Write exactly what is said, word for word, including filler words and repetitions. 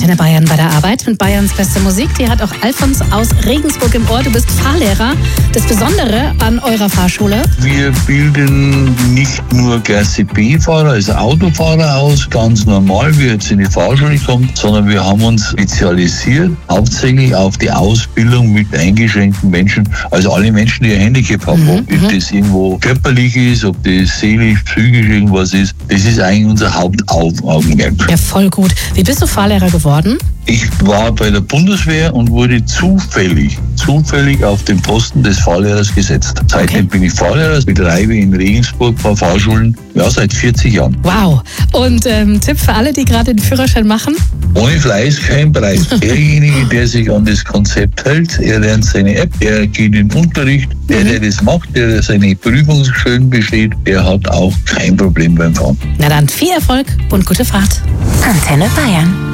Antenne Bayern bei der Arbeit mit Bayerns beste Musik. Die hat auch Alfons aus Regensburg im Ohr. Du bist Fahrlehrer. Das Besondere an eurer Fahrschule? Wir bilden nicht nur Klasse B-Fahrer, also Autofahrer aus, ganz normal, wie jetzt in die Fahrschule kommt, sondern wir haben uns spezialisiert, hauptsächlich auf die Ausbildung mit eingeschränkten Menschen, also alle Menschen, die ein Handicap haben, Mhm, ob das irgendwo körperlich ist, ob das seelisch, psychisch irgendwas ist, das ist eigentlich unser Hauptaugenmerk. Ja, voll gut. Wie bist du Fahrlehrer geworden? Ich war bei der Bundeswehr und wurde zufällig, zufällig auf den Posten des Fahrlehrers gesetzt. Seitdem Okay. bin ich Fahrlehrer, betreibe in Regensburg ein paar Fahrschulen, ja, seit vierzig Jahren. Wow. Und ähm, Tipp für alle, die gerade den Führerschein machen? Ohne Fleiß kein Preis. Derjenige, der sich an das Konzept hält, er lernt seine App, er geht in den Unterricht, der, der das macht, der seine Prüfung schön besteht, der hat auch kein Problem beim Fahren. Na dann, viel Erfolg und gute Fahrt. Antenne Bayern.